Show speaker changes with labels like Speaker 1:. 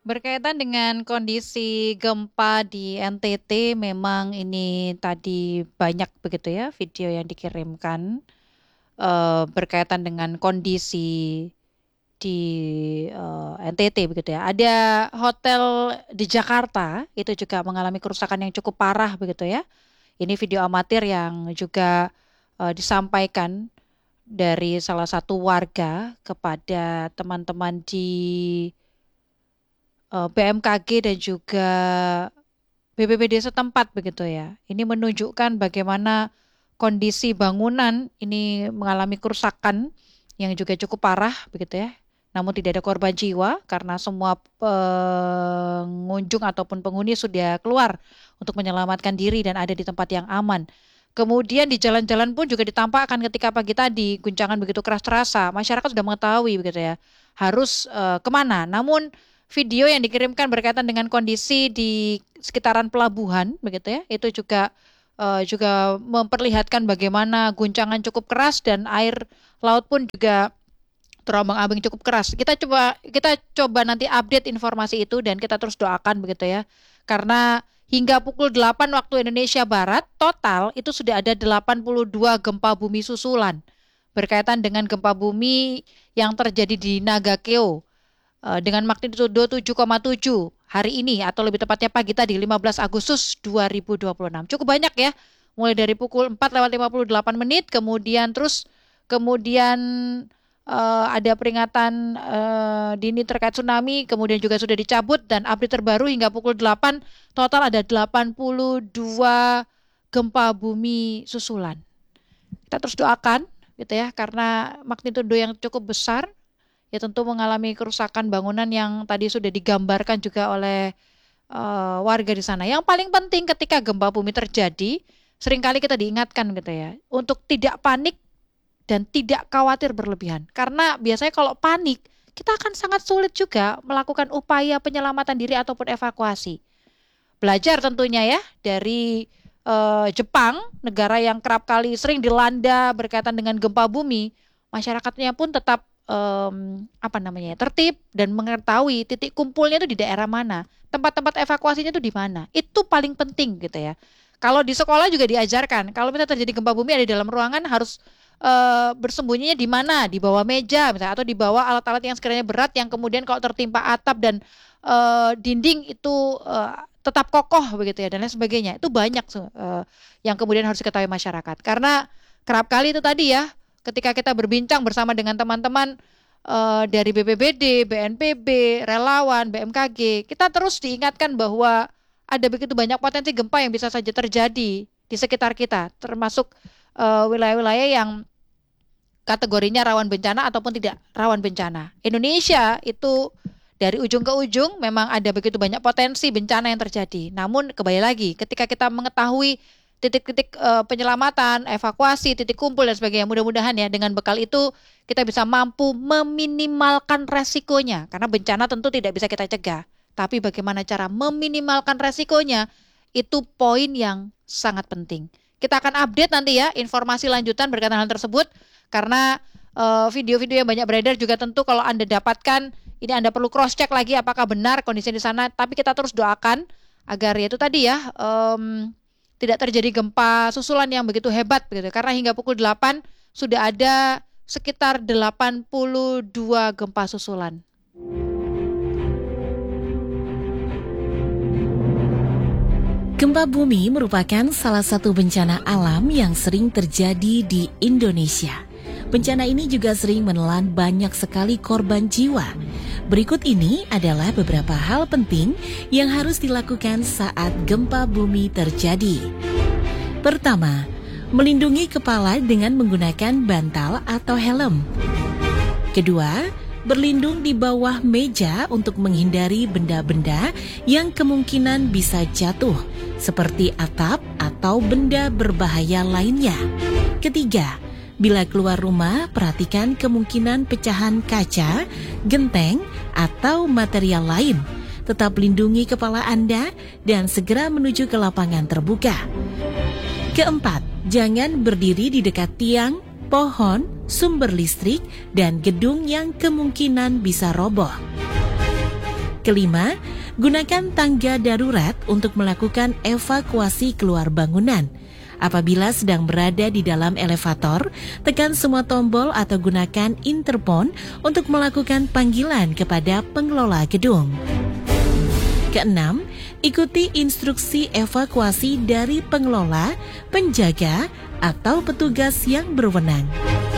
Speaker 1: Berkaitan dengan kondisi gempa di NTT memang ini tadi banyak begitu ya video yang dikirimkan, berkaitan dengan kondisi di, NTT begitu ya. Ada hotel di Jakarta itu juga mengalami kerusakan yang cukup parah begitu ya. Ini video amatir yang juga, disampaikan dari salah satu warga kepada teman-teman di BMKG dan juga BPBD setempat begitu ya. Ini menunjukkan bagaimana kondisi bangunan ini mengalami kerusakan yang juga cukup parah begitu ya. Namun tidak ada korban jiwa karena semua pengunjung ataupun penghuni sudah keluar untuk menyelamatkan diri dan ada di tempat yang aman. Kemudian di jalan-jalan pun juga ditampakkan ketika pagi tadi guncangan begitu keras terasa, masyarakat sudah mengetahui begitu ya, harus kemana. Namun video yang dikirimkan berkaitan dengan kondisi di sekitaran pelabuhan begitu ya, itu juga memperlihatkan bagaimana guncangan cukup keras dan air laut pun juga terombang-ambing cukup keras. Kita coba nanti update informasi itu dan kita terus doakan begitu ya. Karena hingga pukul 8 waktu Indonesia Barat total itu sudah ada 82 gempa bumi susulan berkaitan dengan gempa bumi yang terjadi di Nagakeo dengan magnitudo 7,7 hari ini atau lebih tepatnya pagi tadi 15 Agustus 2026. Cukup banyak ya. Mulai dari pukul 4:58 kemudian ada peringatan dini terkait tsunami, kemudian juga sudah dicabut dan update terbaru hingga pukul 8 total ada 82 gempa bumi susulan. Kita terus doakan gitu ya karena magnitudo yang cukup besar ya tentu mengalami kerusakan bangunan yang tadi sudah digambarkan juga oleh warga di sana. Yang paling penting ketika gempa bumi terjadi, seringkali kita diingatkan gitu ya, untuk tidak panik dan tidak khawatir berlebihan. Karena biasanya kalau panik, kita akan sangat sulit juga melakukan upaya penyelamatan diri ataupun evakuasi. Belajar tentunya ya dari Jepang, negara yang kerap kali sering dilanda berkaitan dengan gempa bumi, masyarakatnya pun tetap tertib dan mengetahui titik kumpulnya itu di daerah mana, tempat-tempat evakuasinya itu di mana. Itu paling penting gitu ya. Kalau di sekolah juga diajarkan, kalau misalnya terjadi gempa bumi ada di dalam ruangan harus bersembunyinya di mana, di bawah meja misalnya atau di bawah alat-alat yang sekiranya berat yang kemudian kalau tertimpa atap dan dinding itu tetap kokoh begitu ya dan lain sebagainya. Itu banyak yang kemudian harus diketahui masyarakat. Karena kerap kali itu tadi ya, ketika kita berbincang bersama dengan teman-teman dari BPBD, BNPB, relawan, BMKG, kita terus diingatkan bahwa ada begitu banyak potensi gempa yang bisa saja terjadi di sekitar kita, termasuk wilayah-wilayah yang kategorinya rawan bencana ataupun tidak rawan bencana. Indonesia itu dari ujung ke ujung memang ada begitu banyak potensi bencana yang terjadi. Namun kembali lagi, ketika kita mengetahui titik-titik penyelamatan, evakuasi, titik kumpul dan sebagainya, mudah-mudahan ya dengan bekal itu kita bisa mampu meminimalkan resikonya. Karena bencana tentu tidak bisa kita cegah. Tapi bagaimana cara meminimalkan resikonya, itu poin yang sangat penting. Kita akan update nanti ya informasi lanjutan berkaitan hal tersebut karena video-video yang banyak beredar juga tentu kalau Anda dapatkan ini Anda perlu cross check lagi apakah benar kondisi di sana, tapi kita terus doakan agar ya itu tadi ya tidak terjadi gempa susulan yang begitu hebat begitu karena hingga pukul 8 sudah ada sekitar 82 gempa susulan.
Speaker 2: Gempa bumi merupakan salah satu bencana alam yang sering terjadi di Indonesia. Bencana ini juga sering menelan banyak sekali korban jiwa. Berikut ini adalah beberapa hal penting yang harus dilakukan saat gempa bumi terjadi. Pertama, melindungi kepala dengan menggunakan bantal atau helm. Kedua, berlindung di bawah meja untuk menghindari benda-benda yang kemungkinan bisa jatuh, seperti atap atau benda berbahaya lainnya. Ketiga, bila keluar rumah, perhatikan kemungkinan pecahan kaca, genteng, atau material lain. Tetap lindungi kepala Anda dan segera menuju ke lapangan terbuka. Keempat, jangan berdiri di dekat tiang, pohon, sumber listrik, dan gedung yang kemungkinan bisa roboh. Kelima, gunakan tangga darurat untuk melakukan evakuasi keluar bangunan. Apabila sedang berada di dalam elevator, tekan semua tombol atau gunakan interphone untuk melakukan panggilan kepada pengelola gedung. Keenam, ikuti instruksi evakuasi dari pengelola, penjaga, atau petugas yang berwenang.